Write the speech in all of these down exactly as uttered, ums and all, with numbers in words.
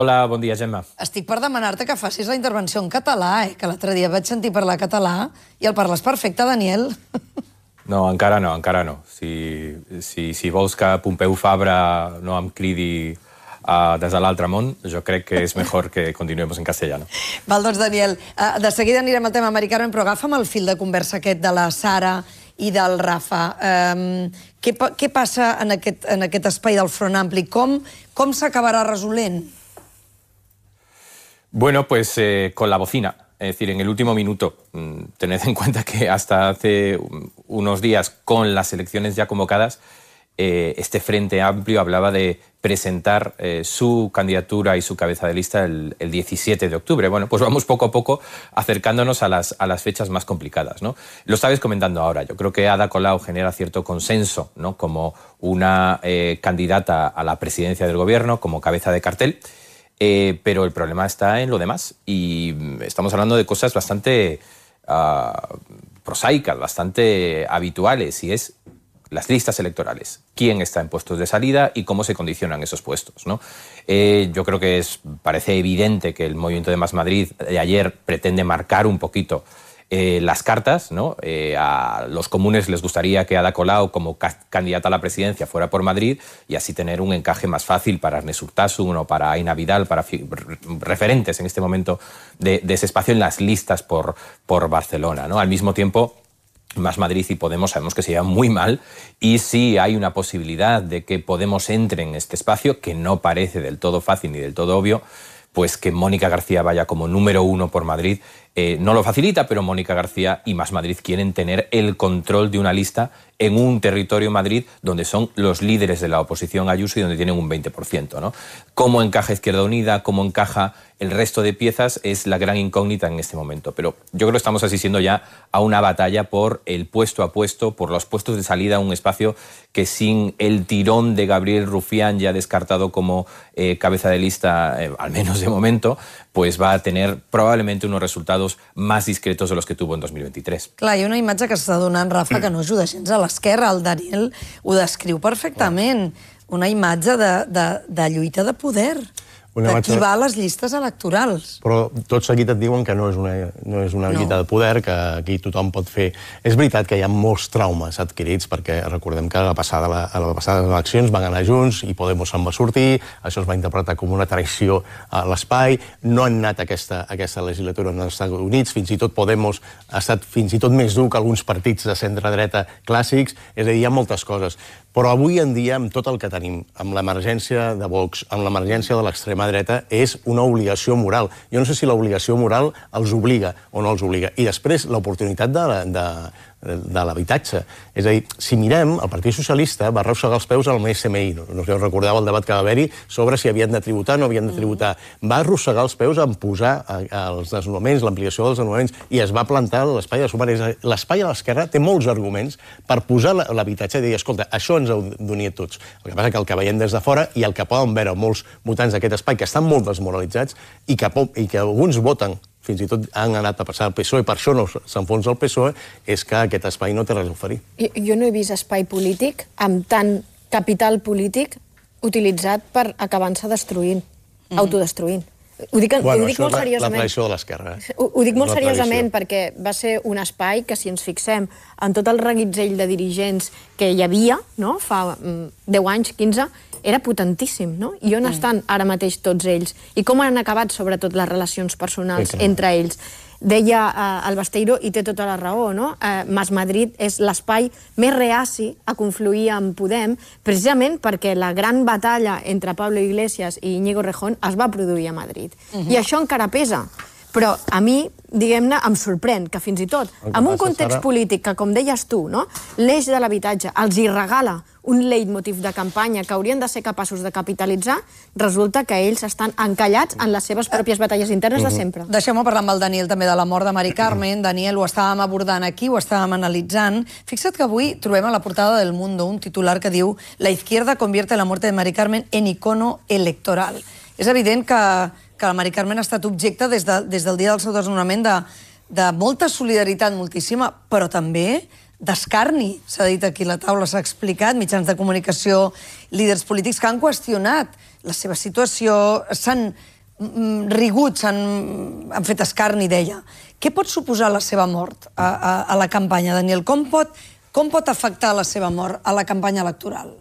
Hola, bon dia, Gemma. Estic per demanar-te que facis la intervenció en català, eh? Que l'altre dia vaig sentir parlar català i el parles perfecte, Daniel. No, encara no, encara no. Si, si, si vols que Pompeu Fabra no em cridi uh, des de l'altre món, jo crec que és millor que continuem en castellano. Val, doncs, Daniel, uh, de seguida anirem al tema americà, però agafa'm el fil de conversa aquest de la Sara i del Rafa. Um, què, què passa en aquest, en aquest espai del Front Ampli? Com, com s'acabarà resolent? Bueno, pues eh, con la bocina. Es decir, en el último minuto, tened en cuenta que hasta hace unos días, con las elecciones ya convocadas, eh, este Frente Amplio hablaba de presentar eh, su candidatura y su cabeza de lista el, el diecisiete de octubre. Bueno, pues vamos poco a poco acercándonos a las, a las fechas más complicadas, ¿no? Lo estabais comentando ahora. Yo creo que Ada Colau genera cierto consenso, ¿no? Como una eh, candidata a la presidencia del gobierno, como cabeza de cartel. Eh, pero el problema está en lo demás y estamos hablando de cosas bastante uh, prosaicas, bastante habituales, y es las listas electorales, quién está en puestos de salida y cómo se condicionan esos puestos, ¿no? Eh, yo creo que es, parece evidente que el movimiento de Más Madrid de ayer pretende marcar un poquito Eh, las cartas, ¿no? Eh, a los comunes les gustaría que Ada Colau, como candidata a la presidencia, fuera por Madrid y así tener un encaje más fácil para Ernest Urtasun o para Aina Vidal, para referentes en este momento de, de ese espacio en las listas por, por Barcelona, ¿no? Al mismo tiempo, Más Madrid y Podemos sabemos que se llevan muy mal y sí hay una posibilidad de que Podemos entre en este espacio, que no parece del todo fácil ni del todo obvio, pues que Mónica García vaya como número uno por Madrid eh, no lo facilita, pero Mónica García y Más Madrid quieren tener el control de una lista en un territorio Madrid donde son los líderes de la oposición Ayuso y donde tienen un veinte por ciento, ¿no? ¿Cómo encaja Izquierda Unida? ¿Cómo encaja el resto de piezas? Es la gran incógnita en este momento. Pero yo creo que estamos asistiendo ya a una batalla por el puesto a puesto, por los puestos de salida, un espacio que sin el tirón de Gabriel Rufián, ya descartado como eh, cabeza de lista, eh, al menos de momento, pues va a tener probablemente unos resultados más discretos de los que tuvo en dos mil veintitrés. Clar, hi ha una imatge que s'està donant, Rafa, que no ajuda gens a l'esquerra. El Daniel ho descriu perfectament. Una imatge de, de, de lluita de poder. De qui va a les llistes electorals. Però tot seguit et diuen que no és una, no és una lluita de poder, que aquí tothom pot fer... És veritat que hi ha molts traumes adquirits, perquè recordem que a la passada, a les passades eleccions van anar junts i Podemos se'n va sortir, això es va interpretar com una traïció a l'espai, no han anat a aquesta, a aquesta legislatura als Estats Units, fins i tot Podemos ha estat fins i tot més dur que alguns partits de centre-dreta clàssics, és a dir, hi ha moltes coses. Però avui en dia, amb tot el que tenim, amb l'emergència de Vox, amb l'emergència de l'extrema dreta, és una obligació moral. Jo no sé si l'obligació moral els obliga o no els obliga. I després, l'oportunitat de, de, de l'habitatge. És a dir, si mirem, el Partit Socialista va arrossegar els peus al S M I. No sé si us recordeu el debat que va haver-hi sobre si havien de tributar o no havien de tributar. Va arrossegar els peus en posar els desnonaments, l'ampliació dels desnonaments, i es va plantar l'espai de sumar. L'espai a l'esquerra té molts arguments per posar l'habitatge i dir, escolta, això ens heu d'unir a tots. El que passa que el que veiem des de fora i el que poden veure molts votants d'aquest espai que estan molt desmoralitzats i que, i que alguns voten, fins i tot han anat a passar al P S O E, i per això no s'enfonsa el P S O E, és que aquest espai no té res a oferir. Jo no he vist espai polític amb tant capital polític utilitzat per acabar-se destruint, autodestruint. Ho dic molt seriosament. La tradició de l'esquerra. Ho dic molt seriosament perquè va ser un espai que, si ens fixem en tot el reguitzell de dirigents que hi havia fa deu anys, quinze, era potentíssim, no? I on estan ara mateix tots ells? I com han acabat, sobretot, les relacions personals entre ells? Deia el Besteiro, i té tota la raó, no? Mas Madrid és l'espai més reaci a confluir amb Podem, precisament perquè la gran batalla entre Pablo Iglesias i Íñigo Errejón es va produir a Madrid. I això encara pesa. Però a mi, diguem-ne, em sorprèn que fins i tot, en un context polític que, com deies tu, l'eix de l'habitatge els hi regala un leitmotiv de campanya que haurien de ser capaços de capitalitzar, resulta que ells estan encallats en les seves pròpies batalles internes de sempre. Deixem-ho parlar amb el Daniel també de la mort de Mari Carmen. Daniel, ho estàvem abordant aquí, ho estàvem analitzant. Fixa't que avui trobem a la portada del Mundo un titular que diu «La izquierda convierte la muerte de Mari Carmen en icono electoral». És evident que que la Mari Carmen ha estat objecte des, de, des del dia del seu desnonament de, de molta solidaritat, moltíssima, però també d'escarni. S'ha dit aquí, la taula s'ha explicat, mitjans de comunicació, líders polítics que han qüestionat la seva situació, s'han riguts, han, han fet escarni, deia. Què pot suposar la seva mort a, a, a la campanya, Daniel? Com pot, com pot afectar la seva mort a la campanya electoral?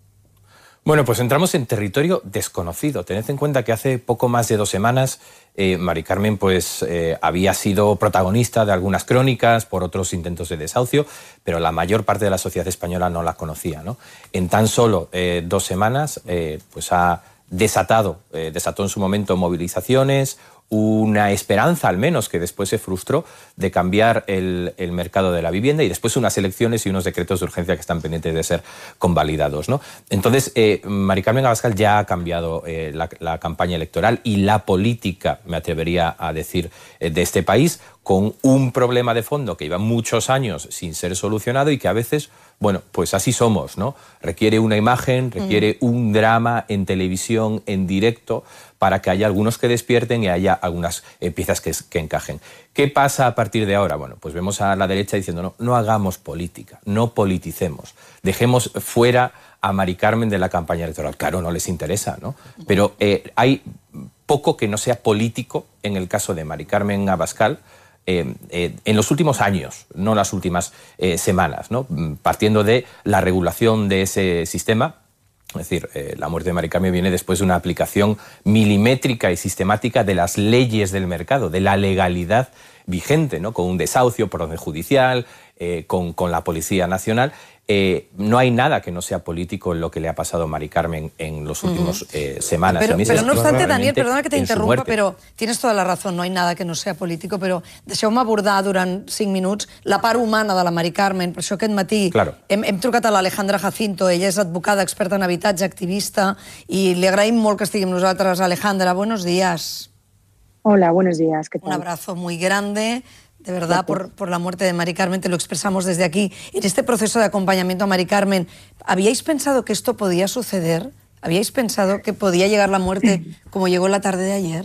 Bueno, pues entramos en territorio desconocido. Tened en cuenta que hace poco más de dos semanas eh, Mari Carmen pues, eh, había sido protagonista de algunas crónicas por otros intentos de desahucio, pero la mayor parte de la sociedad española no la conocía, ¿no? En tan solo eh, dos semanas eh, pues ha desatado, eh, desató en su momento movilizaciones, una esperanza al menos que después se frustró de cambiar el, el mercado de la vivienda y después unas elecciones y unos decretos de urgencia que están pendientes de ser convalidados, ¿no? Entonces, eh, Mari Carmen Abascal ya ha cambiado eh, la, la campaña electoral y la política, me atrevería a decir, eh, de este país, con un problema de fondo que lleva muchos años sin ser solucionado y que a veces, bueno, pues así somos, ¿no? Requiere una imagen, requiere mm. un drama en televisión, en directo, para que haya algunos que despierten y haya algunas eh, piezas que, que encajen. ¿Qué pasa a partir de ahora? Bueno, pues vemos a la derecha diciendo no, no hagamos política, no politicemos, dejemos fuera a Mari Carmen de la campaña electoral. Claro, no les interesa, ¿no? Pero eh, hay poco que no sea político en el caso de Mari Carmen Abascal, Eh, eh, en los últimos años, no las últimas eh, semanas, ¿no? Partiendo de la regulación de ese sistema. Es decir, eh, la muerte de Mari Carmen viene después de una aplicación milimétrica y sistemática de las leyes del mercado, de la legalidad vigente, ¿no? Con un desahucio por orden judicial, eh, con, con la Policía Nacional. Eh, no hay nada que no sea político en lo que le ha pasado a Mari Carmen en los últimos eh, semanas pero, y meses. Pero no obstante, Daniel, perdona que te interrumpa, però tienes toda la raó, no hay nada que no sea político, però deixeu-me abordar durant cinc minuts la part humana de la Mari Carmen. Per això aquest matí claro. hem, hem trucat a l'Alejandra Jacinto, ella és advocada, experta en habitatge, activista, i li agraïm molt que estigui amb nosaltres. Alejandra, buenos días. Hola, buenos días. ¿Qué tal? Un abrazo muy grande. De verdad, por, por la muerte de Mari Carmen, te lo expresamos desde aquí. En este proceso de acompañamiento a Mari Carmen, ¿habíais pensado que esto podía suceder? ¿Habíais pensado que podía llegar la muerte como llegó la tarde de ayer?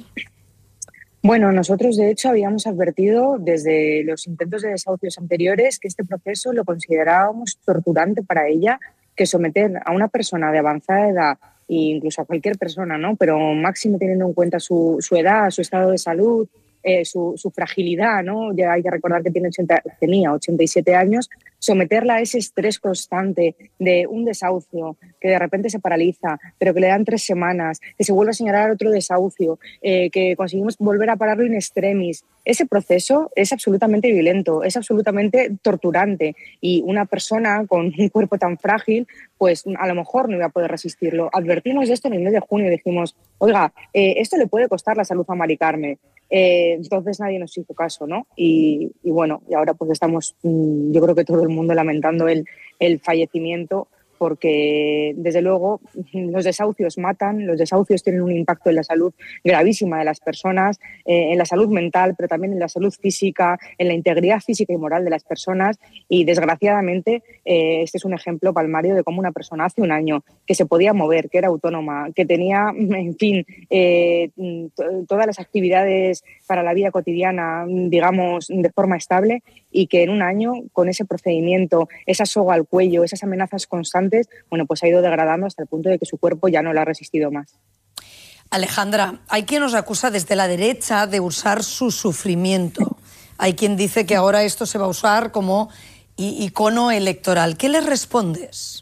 Bueno, nosotros de hecho habíamos advertido desde los intentos de desahucios anteriores que este proceso lo considerábamos torturante para ella, que someter a una persona de avanzada edad e incluso a cualquier persona, ¿no? Pero máximo teniendo en cuenta su, su edad, su estado de salud, Eh, su, su fragilidad, ¿no? Ya hay que recordar que tiene ochenta, tenía ochenta y siete años, someterla a ese estrés constante de un desahucio que de repente se paraliza, pero que le dan tres semanas, que se vuelve a señalar otro desahucio, eh, que conseguimos volver a pararlo in extremis. Ese proceso es absolutamente violento, es absolutamente torturante y una persona con un cuerpo tan frágil, pues a lo mejor no iba a poder resistirlo. Advertimos de esto en el mes de junio y dijimos, oiga, eh, esto le puede costar la salud a Mari Carmen. Eh, entonces nadie nos hizo caso, ¿no? Y, y bueno, y ahora pues estamos, yo creo que todo el mundo lamentando el, el fallecimiento, porque desde luego los desahucios matan, los desahucios tienen un impacto en la salud gravísima de las personas, eh, en la salud mental, pero también en la salud física, en la integridad física y moral de las personas, y desgraciadamente eh, este es un ejemplo palmario de cómo una persona hace un año que se podía mover, que era autónoma, que tenía, en fin, eh, todas las actividades para la vida cotidiana, digamos, de forma estable, y que en un año, con ese procedimiento, esa soga al cuello, esas amenazas constantes, bueno, pues ha ido degradando hasta el punto de que su cuerpo ya no la ha resistido más. Alejandra, hay quien nos acusa desde la derecha de usar su sufrimiento. Hay quien dice que ahora esto se va a usar como icono electoral. ¿Qué les respondes?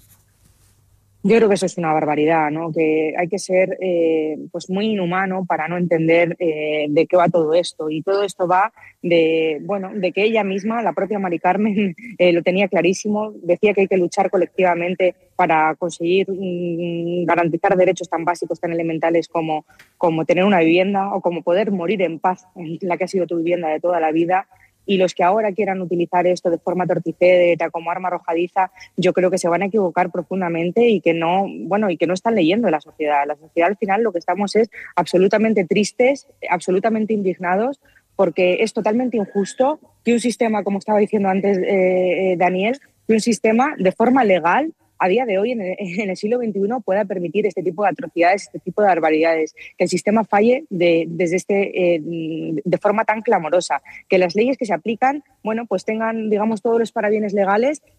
Yo creo que eso es una barbaridad, ¿no? Que hay que ser eh, pues muy inhumano para no entender eh, de qué va todo esto. Y todo esto va de, bueno, de que ella misma, la propia Mari Carmen, eh, lo tenía clarísimo. Decía que hay que luchar colectivamente para conseguir mm, garantizar derechos tan básicos, tan elementales como, como tener una vivienda o como poder morir en paz en la que ha sido tu vivienda de toda la vida. Y los que ahora quieran utilizar esto de forma torticera, como arma arrojadiza, yo creo que se van a equivocar profundamente y que no, bueno, y que no están leyendo la sociedad. La sociedad al final lo que estamos es absolutamente tristes, absolutamente indignados, porque es totalmente injusto que un sistema, como estaba diciendo antes eh, Daniel, que un sistema de forma legal a día de hoy, en el, en el siglo veintiuno, pueda permitir este tipo de atrocidades, este tipo de barbaridades, que el sistema falle de, desde este, eh, de forma tan clamorosa, que las leyes que se aplican, bueno, pues tengan, digamos, todos los parabienes legales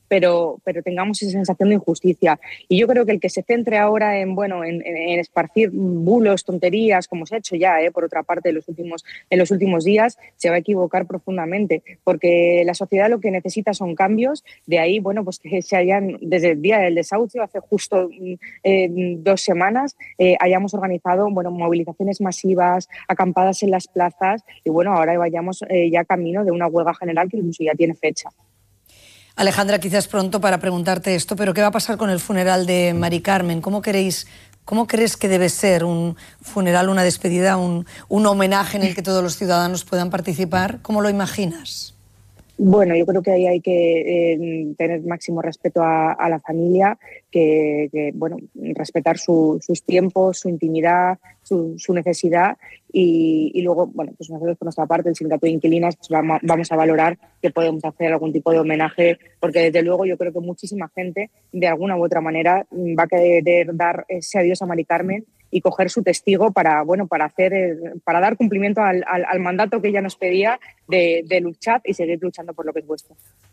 pero, pero tengamos esa sensación de injusticia. Y yo creo que el que se centre ahora en, bueno, en, en esparcir bulos, tonterías, como se ha hecho ya, ¿eh? por otra parte, en los, últimos, en los últimos días, se va a equivocar profundamente, porque la sociedad lo que necesita son cambios. De ahí, bueno, pues que se hayan, desde el día del desahucio, hace justo eh, dos semanas, eh, hayamos organizado, bueno, movilizaciones masivas, acampadas en las plazas, y bueno, ahora vayamos eh, ya camino de una huelga general que incluso ya tiene fecha. Alejandra, quizás pronto para preguntarte esto, pero ¿qué va a pasar con el funeral de Mari Carmen? ¿Cómo queréis, cómo crees que debe ser un funeral, una despedida, un, un homenaje en el que todos los ciudadanos puedan participar? ¿Cómo lo imaginas? Bueno, yo creo que ahí hay que eh, tener máximo respeto a, a la familia, que, que bueno, respetar su, sus tiempos, su intimidad, su, su necesidad y, y luego, bueno, pues nosotros por nuestra parte, el sindicato de inquilinas, pues vamos, vamos a valorar que podemos hacer algún tipo de homenaje, porque desde luego yo creo que muchísima gente de alguna u otra manera va a querer dar ese adiós a Mari Carmen y coger su testigo para, bueno, para, hacer, para dar cumplimiento al, al, al mandato que ella nos pedía de, de luchar y seguir luchando por lo que es vuestro.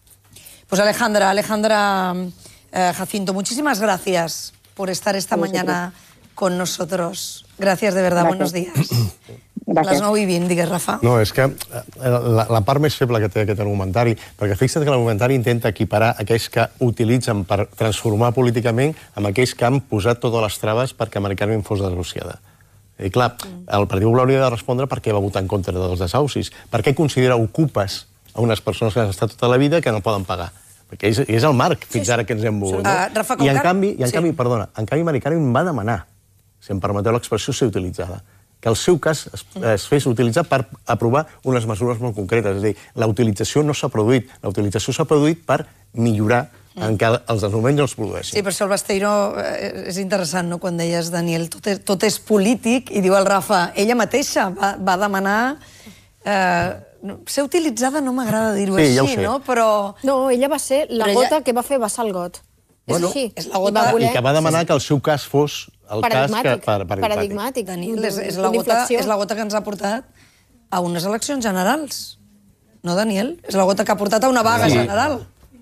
Pues Alejandra, Alejandra eh, Jacinto, muchísimas gracias por estar esta mañana con nosotros. Gràcies, de verdad, gracias. Buenos días. Les nou i vint, digues, Rafa. No, és que la, la part més feble que té aquest argumentari, perquè fixa't que l'argumentari intenta equiparar aquells que utilitzen per transformar políticament amb aquells que han posat totes les traves perquè Mari Carmen fos desahuciada. I clar, el Partit Popular hauria de respondre per què va votar en contra dels desaucis, per què considera ocupes a unes persones que han estat tota la vida que no poden pagar. Perquè és, és el marc fins ara que ens hem mogut. No? Uh, Rafa, I en canvi, i en sí. canvi, perdona, en canvi Mari Carmen va demanar, si em permeteu l'expressió, ser utilitzada, que el seu cas es, es fes utilitzar per aprovar unes mesures molt concretes. És a dir, la utilització no s'ha produït. La utilització s'ha produït per millorar en què els desnonaments no es produeixin. Sí, per això el Basteiro és interessant, no?, quan deies, Daniel, tot és, tot és polític, i diu el Rafa, ella mateixa va, va demanar... Eh, ser utilitzada no m'agrada dir-ho sí, així, ja no? Però... No, ella va ser la Però gota ella... que va fer vessar el got. Bueno, és així. És la gota... I que va demanar que el seu cas fos el paradigmàtic. cas que... Per, paradigmàtic. paradigmàtic. Daniel, és, és, la gota, és la gota que ens ha portat a unes eleccions generals. No, Daniel? És la gota que ha portat a una vaga sí. general.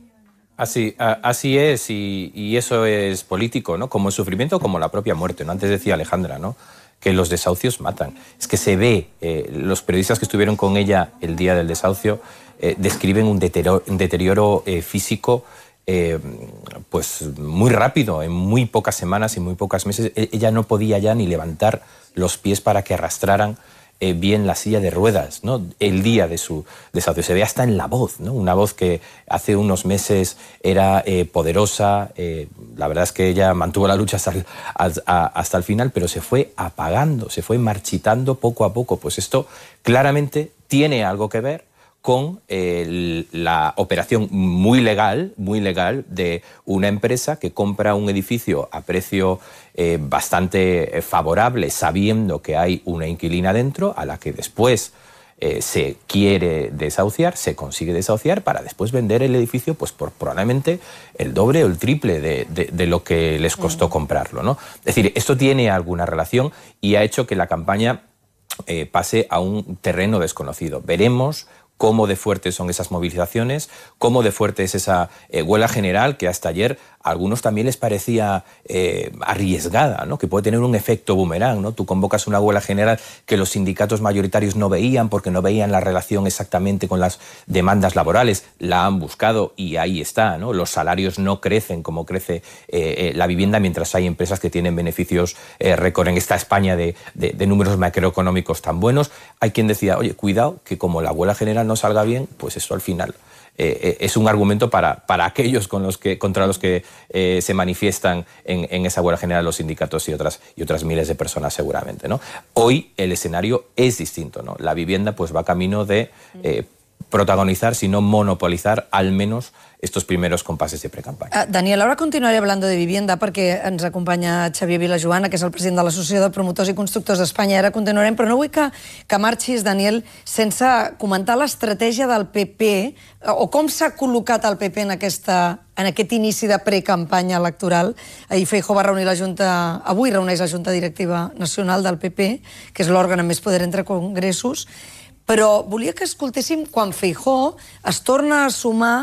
Así, así es, y, y eso es político, ¿no? Como el sufrimiento, como la propia muerte, ¿no? Antes decía Alejandra, ¿no?, que los desahucios matan. Es que se ve, eh, los periodistas que estuvieron con ella el día del desahucio eh, describen un deterioro, un deterioro eh, físico eh, pues muy rápido, en muy pocas semanas y muy pocos meses. Ella no podía ya ni levantar los pies para que arrastraran Eh, bien la silla de ruedas, ¿no?, el día de su desahucio. Se ve hasta en la voz, ¿no?, una voz que hace unos meses era eh, poderosa. Eh, la verdad es que ella mantuvo la lucha hasta el, a, hasta el final, pero se fue apagando, se fue marchitando poco a poco. Pues esto claramente tiene algo que ver con eh, la operación muy legal, muy legal de una empresa que compra un edificio a precio eh, bastante favorable, sabiendo que hay una inquilina dentro, a la que después eh, se quiere desahuciar, se consigue desahuciar para después vender el edificio pues por probablemente el doble o el triple de, de, de lo que les costó comprarlo, ¿no? Es decir, esto tiene alguna relación y ha hecho que la campaña eh, pase a un terreno desconocido. Veremos cómo de fuertes son esas movilizaciones, cómo de fuerte es esa eh, huelga general que hasta ayer a algunos también les parecía eh, arriesgada, ¿no?, que puede tener un efecto boomerang, ¿no? Tú convocas una huelga general que los sindicatos mayoritarios no veían porque no veían la relación exactamente con las demandas laborales, la han buscado y ahí está, ¿no? Los salarios no crecen como crece eh, eh, la vivienda, mientras hay empresas que tienen beneficios eh, récord en esta España de, de, de números macroeconómicos tan buenos. Hay quien decía, oye, cuidado, que como la huelga general no salga bien, pues eso al final eh, es un argumento para, para aquellos con los que, contra los que eh, se manifiestan en, en esa huelga general los sindicatos y otras, y otras miles de personas seguramente, ¿no? Hoy el escenario es distinto, ¿no? La vivienda pues va camino de eh, protagonizar, si no monopolizar, al menos estos primeros compases de precampaña. Uh, Daniel, ahora continuaré hablando de vivienda perquè ens acompanya Xavier Vilajoana, que és el president de l'Associació de Promotors i Constructors d'Espanya. Ara continuarem, però no vull que, que marxis, Daniel, sense comentar l'estratègia del P P o com s'ha col·locat el P P en, aquesta, en aquest inici de precampanya electoral. Ahir Feijóo va reunir la Junta, avui reuneix la Junta Directiva Nacional del P P, que és l'òrgan amb més poder entre congressos, però volia que escoltéssim quan Feijóo es torna a sumar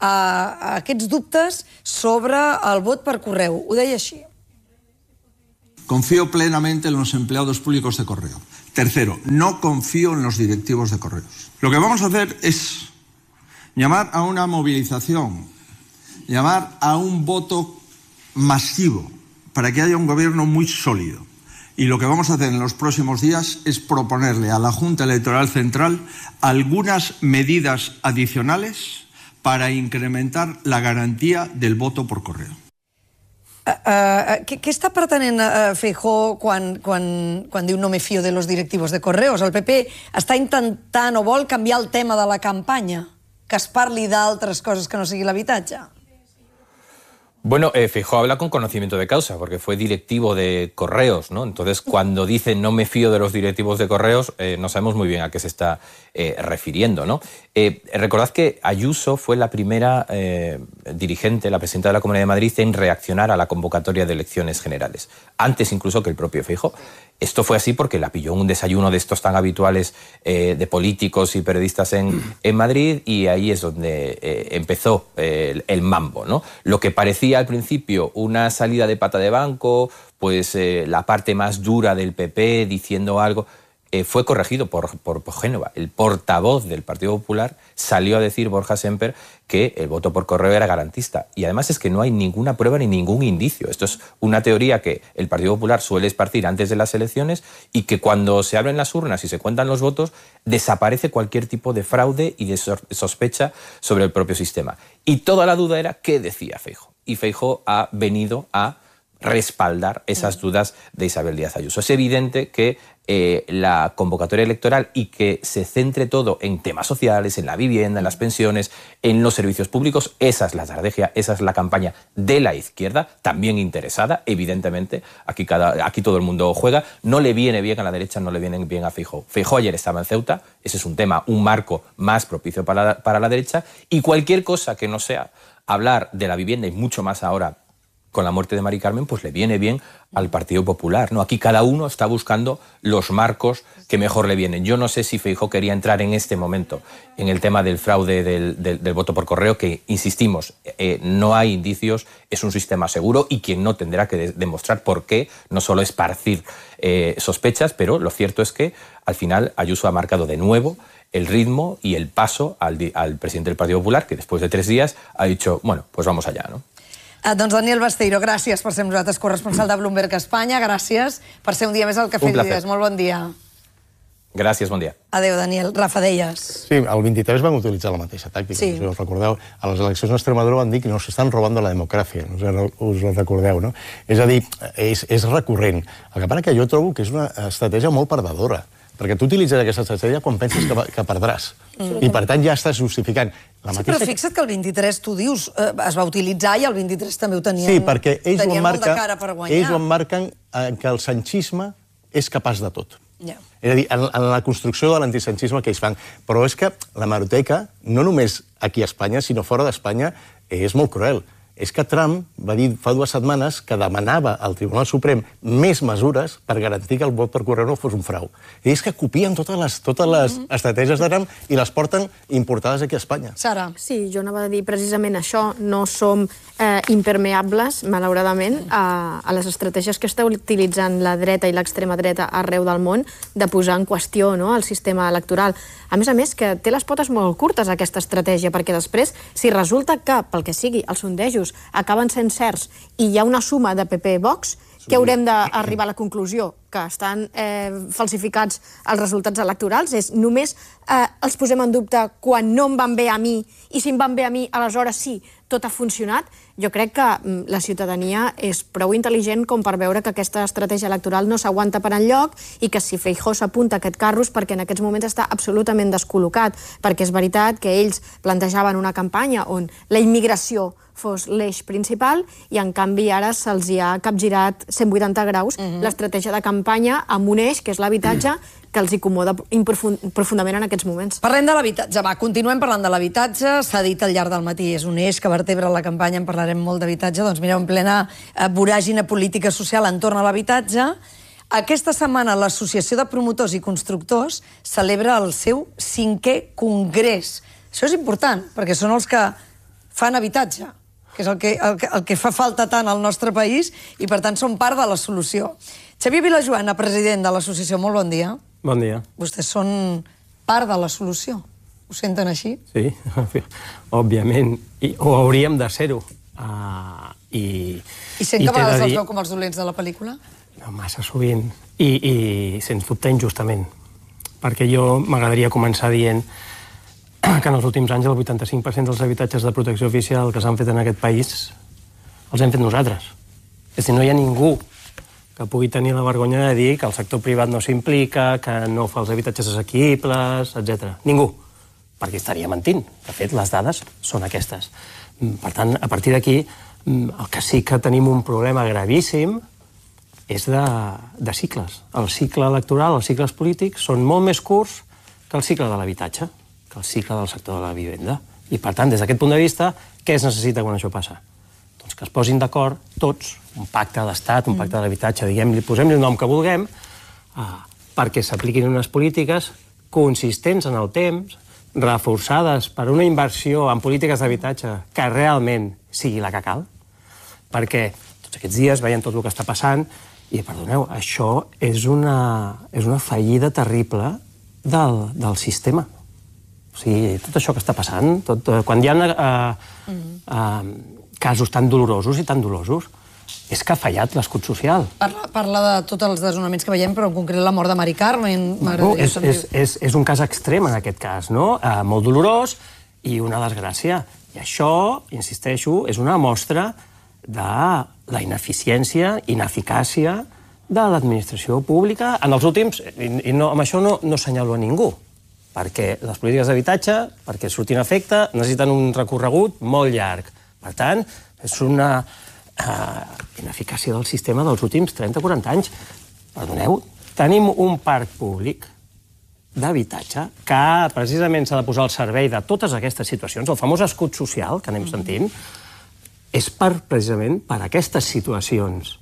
a aquests dubtes sobre el vot per correu. Ho deia així. Confío plenamente en los empleados públicos de correo. Tercero, no confío en los directivos de correos. Lo que vamos a hacer es llamar a una movilización, llamar a un voto masivo para que haya un gobierno muy sólido. Y lo que vamos a hacer en los próximos días es proponerle a la Junta Electoral Central algunas medidas adicionales para incrementar la garantía del voto por correo. Uh, uh, què, què està pretenent uh, Feijóo quan, quan, quan diu no me fío de los directivos de correos? El P P està intentant o vol canviar el tema de la campanya? Que es parli d'altres coses que no sigui l'habitatge? Bueno, eh, Feijóo habla con conocimiento de causa, porque fue directivo de Correos, ¿no? Entonces, cuando dice no me fío de los directivos de Correos, eh, no sabemos muy bien a qué se está eh, refiriendo, ¿no? Eh, recordad que Ayuso fue la primera eh, dirigente, la presidenta de la Comunidad de Madrid, en reaccionar a la convocatoria de elecciones generales, antes incluso que el propio Feijóo. Esto fue así porque la pilló en un desayuno de estos tan habituales eh, de políticos y periodistas en, en Madrid, y ahí es donde eh, empezó eh, el, el mambo, ¿no? Lo que parecía al principio una salida de pata de banco, pues eh, la parte más dura del P P diciendo algo, eh, fue corregido por, por, por Génova. El portavoz del Partido Popular salió a decir, Borja Semper, que el voto por correo era garantista. Y además es que no hay ninguna prueba ni ningún indicio. Esto es una teoría que el Partido Popular suele esparcir antes de las elecciones, y que cuando se abren las urnas y se cuentan los votos, desaparece cualquier tipo de fraude y de sospecha sobre el propio sistema. Y toda la duda era qué decía Feijóo. Y Feijóo ha venido a respaldar esas dudas de Isabel Díaz Ayuso. Es evidente que eh, la convocatoria electoral, y que se centre todo en temas sociales, en la vivienda, en las pensiones, en los servicios públicos, esa es la estrategia, esa es la campaña de la izquierda, también interesada, evidentemente. Aquí, cada, aquí todo el mundo juega. No le viene bien a la derecha, no le viene bien a Feijóo. Feijóo ayer estaba en Ceuta, ese es un tema, un marco más propicio para la, para la derecha, y cualquier cosa que no sea hablar de la vivienda, y mucho más ahora con la muerte de Mari Carmen, pues le viene bien al Partido Popular, ¿no? Aquí cada uno está buscando los marcos que mejor le vienen. Yo no sé si Feijóo quería entrar en este momento en el tema del fraude del, del, del voto por correo, que, insistimos, eh, no hay indicios, es un sistema seguro, y quien no tendrá que de demostrar por qué, no solo esparcir eh, sospechas, pero lo cierto es que al final Ayuso ha marcado de nuevo el ritmo y el paso al, al presidente del Partido Popular, que después de tres días ha dicho, bueno, pues vamos allá, ¿no? Uh, doncs Daniel Basteiro, gràcies per ser amb nosaltres, corresponsal de Bloomberg a Espanya. Gràcies per ser un dia més al Cafè d'Idees. Molt bon dia. Gràcies, bon dia. Adéu, Daniel. Rafa, deies. Sí, el vint-i-tres van utilitzar la mateixa tàctica. Sí. Si us recordeu, a les eleccions d'Extremadura van dir que nos estan robando la democràcia. No sé si us la recordeu, no? És a dir, és, és recurrent. El que passa que jo trobo que és una estratègia molt perdedora, perquè tu utilitzes aquesta estratègia quan penses que, que perdràs. Mm. I, per tant, ja estàs justificant. La sí, mateixa... però fixa't que el vint-i-tres, tu dius, eh, es va utilitzar, i el vint-i-tres també ho tenien, sí, perquè ells tenien ho molt marca, de cara per guanyar. Ells ho emmarquen eh, que el sanchisme és capaç de tot. Yeah. És a dir, en, en la construcció de l'antisanchisme que ells fan. Però és que la hemeroteca, no només aquí a Espanya, sinó fora d'Espanya, és molt cruel. És que Trump va dir fa dues setmanes que demanava al Tribunal Suprem més mesures per garantir que el vot per correu no fos un frau. I és que copien totes les, totes les mm-hmm. estratègies de Trump i les porten importades aquí a Espanya. Sara. Sí, jo anava a dir precisament això. No som eh, impermeables, malauradament, a, a les estratègies que està utilitzant la dreta i l'extrema dreta arreu del món de posar en qüestió, no?, el sistema electoral. A més a més, que té les potes molt curtes, aquesta estratègia, perquè després, si resulta que, pel que sigui, els sondejos acaben sent certs i hi ha una suma de P P-Vox, que haurem d'arribar a la conclusió que estan eh, falsificats els resultats electorals, és només eh, els posem en dubte quan no em van bé a mi, i si em van bé a mi, aleshores sí, tot ha funcionat. Jo crec que mm, la ciutadania és prou intel·ligent com per veure que aquesta estratègia electoral no s'aguanta per enlloc, i que si Feijóo s'apunta a aquest carros perquè en aquests moments està absolutament descol·locat, perquè és veritat que ells plantejaven una campanya on la immigració fos l'eix principal, i en canvi ara se'ls hi ha capgirat cent vuitanta graus uh-huh. l'estratègia de campanya amb un eix, que és l'habitatge, que els incomoda profundament en aquests moments. Parlem de l'habitatge, va, continuem parlant de l'habitatge. S'ha dit al llarg del matí, és un eix que vertebra la campanya, en parlarem molt d'habitatge. Doncs mireu, en plena voràgina política social entorn a l'habitatge, aquesta setmana l'Associació de Promotors i Constructors celebra el seu cinquè congrés. Això és important, perquè són els que fan habitatge, que és el que, el, que, el que fa falta tant al nostre país i, per tant, són part de la solució. Xavier Vilajoana, president de l'associació, molt bon dia. Bon dia. Vostès són part de la solució. Ho senten així? Sí, òbviament. I, o hauríem de ser-ho. Uh, i, I sent que a vegades els veu com els dolents de la pel·lícula? No, massa sovint. I, i sens dubte injustament. Perquè jo m'agradaria començar dient que en els últims anys el vuitanta-cinc per cent dels habitatges de protecció oficial que s'han fet en aquest país els hem fet nosaltres. És a dir, no hi ha ningú que pugui tenir la vergonya de dir que el sector privat no s'implica, que no fa els habitatges assequibles, etcètera. Ningú. Perquè estaria mentint. De fet, les dades són aquestes. Per tant, a partir d'aquí, el que sí que tenim un problema gravíssim és de, de cicles. El cicle electoral, els cicles polítics, són molt més curts que el cicle de l'habitatge, que el cicle del sector de la vivenda. I, per tant, des d'aquest punt de vista, què es necessita quan això passa? Doncs que es posin d'acord tots, un pacte d'estat, un pacte de l'habitatge, diguem-li, posem-li el nom que vulguem, eh, perquè s'apliquin unes polítiques consistents en el temps, reforçades per una inversió en polítiques d'habitatge que realment sigui la que cal, perquè tots aquests dies veiem tot el que està passant i, perdoneu, això és una, és una fallida terrible del, del sistema. O sigui, tot això que està passant, tot, quan hi ha eh, eh, casos tan dolorosos i tan dolosos, és que ha fallat l'escut social. Parla, parla de tots els desnonaments que veiem, però en concret la mort de Mari Carmen. No, és, és, és, és un cas extrem, en aquest cas, no? Eh, molt dolorós i una desgràcia. I això, insisteixo, és una mostra de la ineficiència, ineficàcia de l'administració pública en els últims... I, i no, amb això no, no assenyalo a ningú, perquè les polítiques d'habitatge, perquè surtin a efecte, necessiten un recorregut molt llarg. Per tant, és una... Uh, ineficàcia del sistema dels últims trenta a quaranta anys. Perdoneu, tenim un parc públic d'habitatge que precisament s'ha de posar al servei de totes aquestes situacions. El famós escut social que anem sentint és per, precisament per aquestes situacions.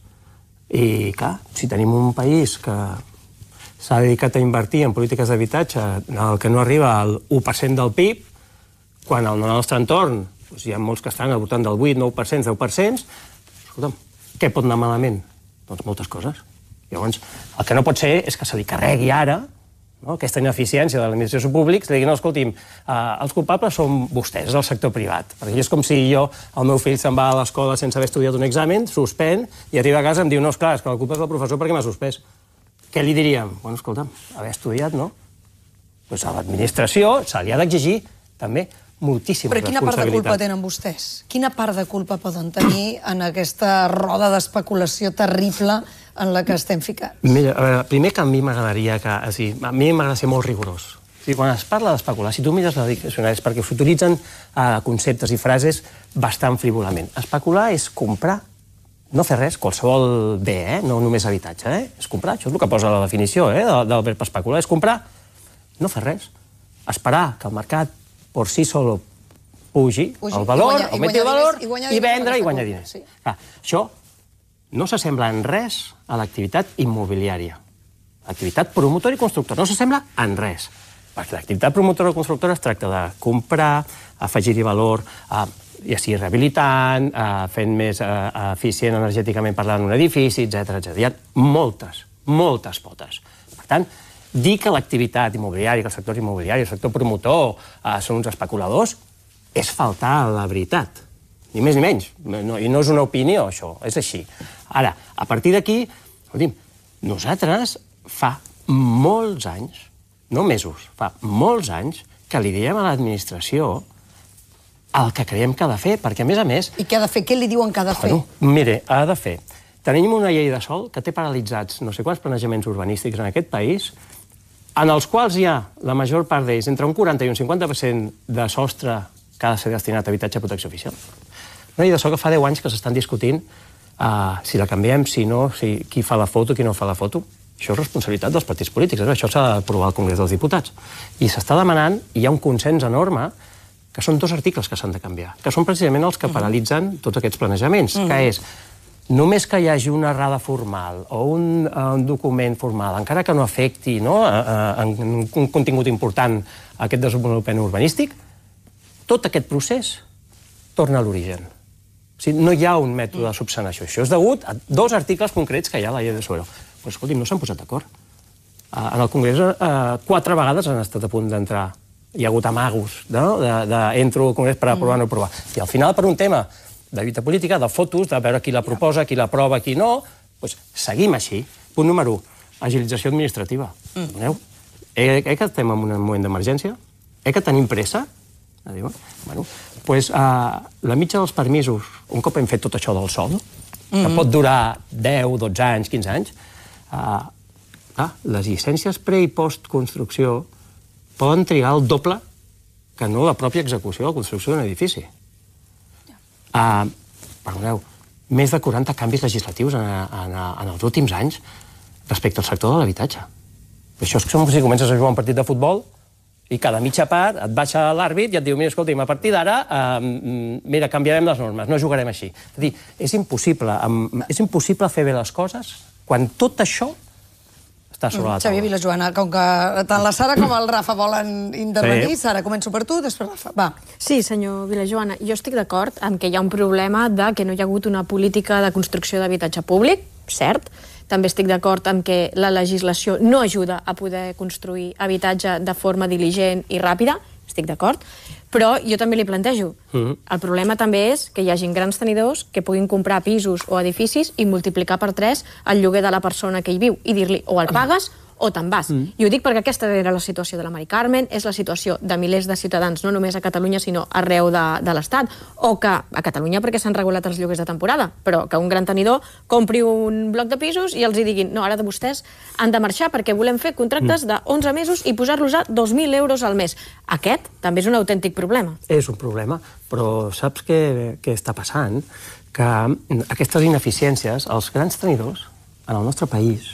I, clar, si tenim un país que s'ha dedicat a invertir en polítiques d'habitatge el que no arriba al u per cent del P I B, quan al nostre entorn doncs hi ha molts que estan al voltant del vuit, nou per cent, deu per cent, escolta'm, què pot anar malament? Doncs moltes coses. Llavors, el que no pot ser és que se li carregui ara, no, aquesta ineficiència de l'administració pública, li diguin, no, escolti'm, eh, els culpables són vostès, és el sector privat. Perquè és com si jo, el meu fill se'n va a l'escola sense haver estudiat un examen, suspèn, i arriba a casa i em diu, no, esclar, és que la culpa és del professor perquè m'ha suspès. Què li diríem? Bueno, escolta'm, haver estudiat, no? Doncs a l'administració se li ha d'exigir, també, moltíssima responsabilitat. Però quina part de culpa tenen vostès? Quina part de culpa poden tenir en aquesta roda d'especulació terrible en la que estem ficats? Mira, a veure, primer que a mi m'agradaria que... O sigui, a mi m'agrada ser molt rigorós. O sigui, quan es parla d'especular, si tu mires la diccionari és perquè s'utilitzen uh, conceptes i frases bastant frívolament. Especular és comprar, no fer res, qualsevol bé, eh? No només habitatge, eh? És comprar, això és el que posa la definició eh? del, del verb especular, és comprar, no fer res. Esperar que el mercat por sí solo pugi, pugi el valor, guanya, augmenti el valor, i, i, i vendre i guanyar diners. Sí. Clar, això no s'assembla en res a l'activitat immobiliària. L'activitat promotora i constructora no s'assembla en res. Perquè l'activitat promotora i constructora es tracta de comprar, afegir-hi valor, eh, ja sigui rehabilitant, eh, fent més eh, eficient energèticament parlant un edifici, etcètera etcètera. Hi ha moltes, moltes potes. Per tant, dir que l'activitat immobiliària, que el sector immobiliari, el sector promotor eh, són uns especuladors, és faltar a la veritat. Ni més ni menys. No, I no és una opinió, això. És així. Ara, a partir d'aquí, nosaltres fa molts anys, no mesos, fa molts anys que li diem a l'administració el que creiem que ha de fer, perquè, a més a més... I què ha de fer? Què li diuen que ha de fer? Bueno, mire, ha de fer. Tenim una llei de sòl que té paralitzats no sé quants planejaments urbanístics en aquest país, en els quals hi ha, la major part d'ells, entre un quaranta i un cinquanta per cent de sostre que ha de ser destinat a habitatge de protecció oficial. Una llei de sòl que fa deu anys que s'estan discutint uh, si la canviem, si no, si, qui fa la foto, qui no fa la foto. Això és responsabilitat dels partits polítics, eh? Això s'ha d'aprovar al Congrés dels Diputats. I s'està demanant, i hi ha un consens enorme, que són dos articles que s'han de canviar, que són precisament els que paralitzen tots aquests planejaments, mm. que és només que hi hagi una errada formal o un, un document formal, encara que no afecti no, a, a, a un contingut important a aquest desenvolupament urbanístic, tot aquest procés, torna a l'origen. O sigui, no hi ha un mètode de subsanar això. Això és degut a dos articles concrets que hi ha a la llei de suelo. Però, escolti, no s'han posat d'acord. En el Congrés quatre vegades han estat a punt d'entrar. Hi ha hagut amagos, no? Entro al Congrés per aprovar o no aprovar. I al final, per un tema de lluita política, de fotos, de veure qui la proposa, qui la prova, qui no, doncs seguim així. Punt número u, agilització administrativa. Eh que estem en un moment d'emergència? Eh que tenim pressa? Bueno, doncs la mitja dels permisos, un cop hem fet tot això del sòl, que pot durar deu, dotze anys, quinze anys, les llicències pre- i post-construcció poden trigar el doble que no la pròpia execució de la construcció d'un edifici. Perdoneu, més de quaranta canvis legislatius en els últims anys respecte al sector de l'habitatge. Això és com si comences a jugar un partit de futbol i cada mitja part et baixa l'àrbit i et diu, mira, escolta'm, a partir d'ara, mira, canviarem les normes, no jugarem així. És a dir, és impossible, és impossible fer bé les coses quan tot això està sobre la taula. Xavier Vilajoana, com que tant la Sara com el Rafa volen intervenir, Sara, començo per tu, després Rafa. Va. Sí, senyor Vilajoana, jo estic d'acord en que hi ha un problema de que no hi ha hagut una política de construcció d'habitatge públic, cert. També estic d'acord en que la legislació no ajuda a poder construir habitatge de forma diligent i ràpida, estic d'acord, però jo també li plantejo. El problema també és que hi hagin grans tenidors que puguin comprar pisos o edificis i multiplicar per tres el lloguer de la persona que hi viu i dir-li o el pagues o te'n vas. I ho dic perquè aquesta era la situació de la Mari Carmen, és la situació de milers de ciutadans, no només a Catalunya, sinó arreu de l'Estat, o que a Catalunya perquè s'han regulat els lloguers de temporada, però que un gran tenidor compri un bloc de pisos i els hi diguin, no, ara de vostès han de marxar perquè volem fer contractes d'onze mesos i posar-los a dos mil euros al mes. Aquest també és un autèntic problema. És un problema, però saps què està passant? Que aquestes ineficiències, els grans tenidors, en el nostre país,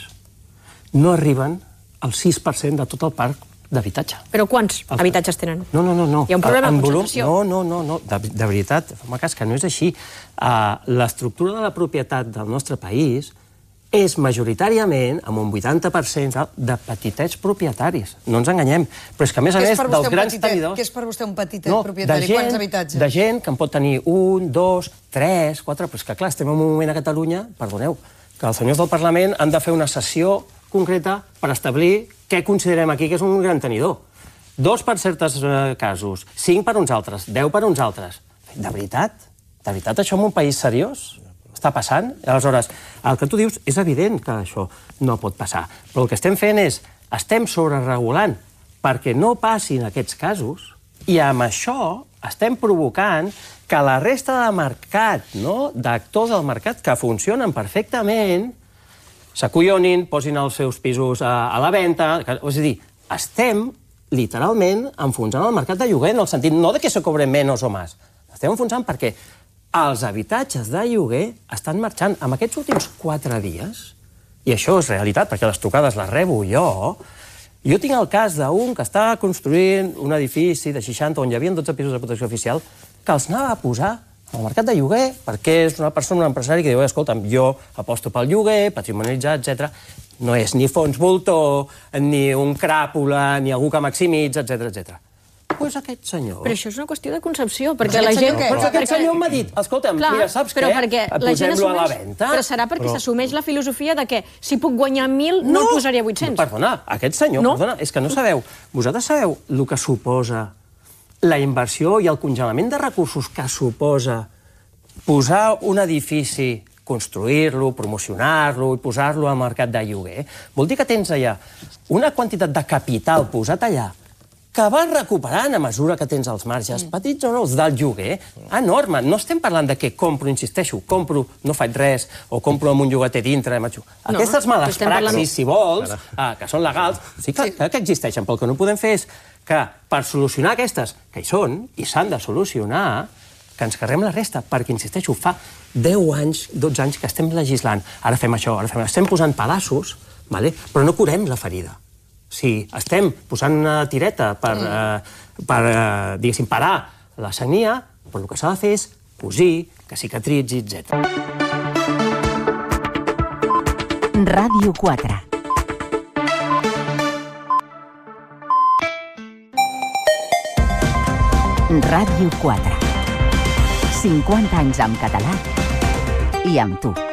no arriben al sis per cent de tot el parc d'habitatge. Però quants habitatges tenen? No, no, no. Hi ha un problema de concentració? No, no, no. De veritat, fa cas que no és així. L'estructura de la propietat del nostre país és majoritàriament, amb un vuitanta per cent, de petitets propietaris. No ens enganyem. Però és que, a més a més, dels grans tenidors... Què és per vostè un petitet propietari? Quants habitatges? De gent que en pot tenir un, dos, tres, quatre... Però és que, clar, estem en un moment a Catalunya, perdoneu, que els senyors del Parlament han de fer una sessió concreta per establir què considerem aquí que és un gran tenidor. Dos per certs casos, cinc per uns altres, deu per uns altres. De veritat? De veritat això en un país seriós està passant? Aleshores, el que tu dius és evident que això no pot passar. Però el que estem fent és, estem sobreregulant perquè no passin aquests casos i amb això estem provocant que la resta de mercat, d'actors del mercat que funcionen perfectament, s'acollonin, posin els seus pisos a la venda... És a dir, estem literalment enfonsant el mercat de lloguer en el sentit no de que se cobre menys o més. Estem enfonsant perquè els habitatges de lloguer estan marxant en aquests últims quatre dies, i això és realitat, perquè les trucades les rebo jo. Jo tinc el cas d'un que està construint un edifici de seixanta on hi havia dotze pisos de protecció oficial que els anava a posar al mercat de lloguer, perquè és una persona, un empresari que diu, escolta'm, jo aposto pel lloguer, patrimonialitzat, etcètera. No és ni fons voltor, ni un cràpula, ni algú que maximitza, etcètera, etcètera. Doncs aquest senyor... Però això és una qüestió de concepció, perquè la gent... Però aquest senyor m'ha dit, escolta'm, mira, saps què? Posem-lo a la venda. Però serà perquè s'assumeix la filosofia de que si puc guanyar mil, no el posaria a vuit-cents. Perdona, aquest senyor, perdona, és que no sabeu. Vosaltres sabeu el que suposa la inversió i el congelament de recursos que suposa posar un edifici, construir-lo, promocionar-lo i posar-lo al mercat de lloguer? Vol dir que tens allà una quantitat de capital posat allà que vas recuperant a mesura que tens els marges, petits o no, els del lloguer, enorme. No estem parlant de que compro, insisteixo, compro, no faig res, o compro amb un llogater dintre. Aquestes males praxis, si vols, que són legals, sí que existeixen, però el que no podem fer és que per solucionar aquestes, que hi són, i s'han de solucionar, que ens carreguem la resta, perquè, insisteixo, fa deu anys, dotze anys que estem legislant. Ara fem això, ara fem això. Estem posant pedaços, però no curem la ferida. Si estem posant una tireta per, diguéssim, parar la sagnia, però el que s'ha de fer és cosir, que cicatritzi, etcètera. Ràdio quatre. Ràdio quatre. cinquanta anys amb català i amb tu.